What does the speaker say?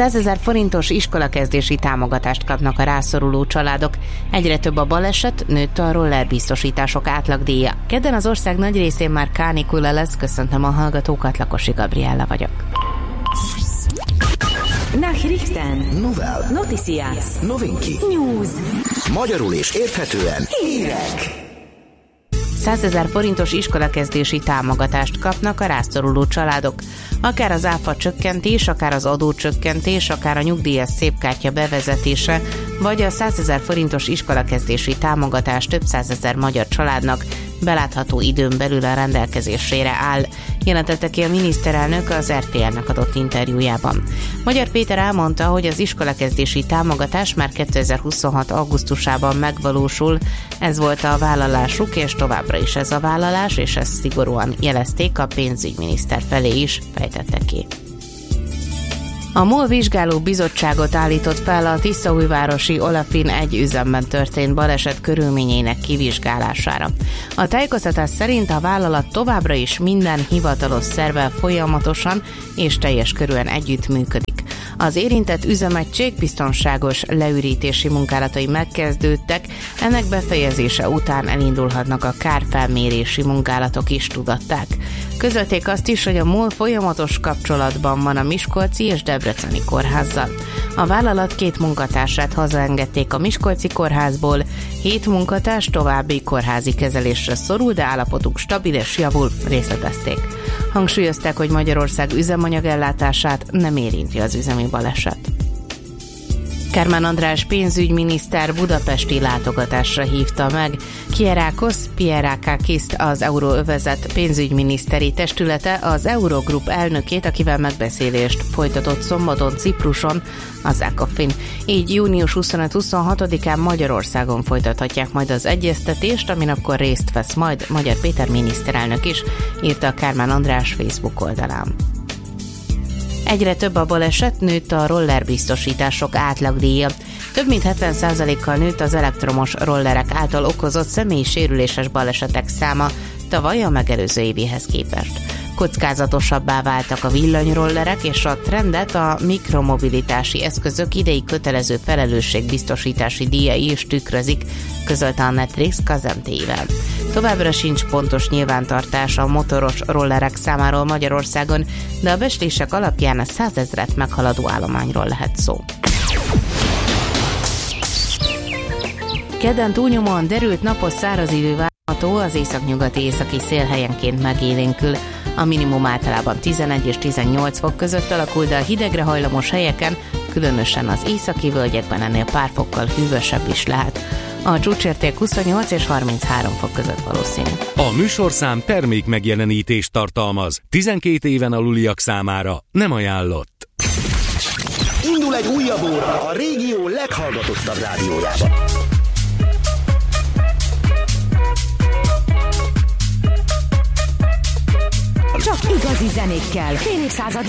100 000 forintos iskolakezdési támogatást kapnak a rászoruló családok. Egyre több a baleset, nőtt a rollerbiztosítások átlagdíja. Kedden az ország nagy részén már kánikula lesz, köszöntöm a hallgatókat, Lakosi Gabriella vagyok. Nachrichten, Novel, Noticias, Novinki, News. magyarul és érthetően Hírek. 100 000 forintos iskolakezdési támogatást kapnak a rászoruló családok. Akár az áfa csökkentés, akár az adócsökkentés, akár a nyugdíjas szépkártya bevezetése, vagy a 100 000 forintos iskolakezdési támogatás több 100 000 magyar családnak belátható időn belül a rendelkezésére áll, jelentette ki a miniszterelnök az RTL-nek adott interjújában. Magyar Péter elmondta, hogy az iskolakezdési támogatás már 2026. augusztusában megvalósul. Ez volt a vállalásuk, és továbbra is ez a vállalás, és ezt szigorúan jelezték a pénzügyminiszter felé is, fejtette ki. A MOL vizsgáló bizottságot állított fel a tiszaújvárosi Olefin 1 üzemben történt baleset körülményeinek kivizsgálására. A tájékoztatás szerint a vállalat továbbra is minden hivatalos szervvel folyamatosan és teljes körűen együttműködik. Az érintett üzemegység biztonságos leürítési munkálatai megkezdődtek, ennek befejezése után elindulhatnak a kárfelmérési munkálatok is, tudatták. Közölték azt is, hogy a MOL folyamatos kapcsolatban van a miskolci és debreceni kórházzal. A vállalat 2 munkatársát hazaengedték a miskolci kórházból, 7 munkatárs további kórházi kezelésre szorul, de állapotuk stabil és javul, részletezték. Hangsúlyozták, hogy Magyarország üzemanyagellátását nem érinti az üzemi baleset. Kármán András pénzügyminiszter budapesti látogatásra hívta meg Kyriakos Pierrakakiszt, az Euróövezet pénzügyminiszteri testülete, az Eurogroup elnökét, akivel megbeszélést folytatott szombaton Cipruson, az ECOFIN. Így június 25-26-án Magyarországon folytathatják majd az egyeztetést, amin akkor részt vesz majd Magyar Péter miniszterelnök is, írta Kármán András Facebook oldalán. Egyre több a baleset, nőtt a rollerbiztosítások átlagdíja. Több mint 70%-kal nőtt az elektromos rollerek által okozott személyi sérüléses balesetek száma tavaly a megelőző évihez képest. Kockázatosabbá váltak a villanyrollerek, és a trendet a mikromobilitási eszközök idei kötelező felelősségbiztosítási díjai is tükrözik, közölte a Netrix KZMT-vel. Továbbra sincs pontos nyilvántartás a motoros rollerek számáról Magyarországon, de a becslések alapján a 100 000-et meghaladó állományról lehet szó. Kedden túlnyomóan derült napos száraz idő várható, az északnyugati északi szél helyenként megélénkül. A minimum általában 11 és 18 fok között alakul, de a hidegre hajlamos helyeken, különösen az északi völgyekben ennél pár fokkal hűvösebb is lehet. A csúcsérték 28 és 33 fok között valószínű. A műsorszám termék megjelenítést tartalmaz. 12 éven aluliak számára nem ajánlott. indul egy újabb óra a régió leghallgatottabb rádiójában. Csak igazi zenékkel. Fél évszázad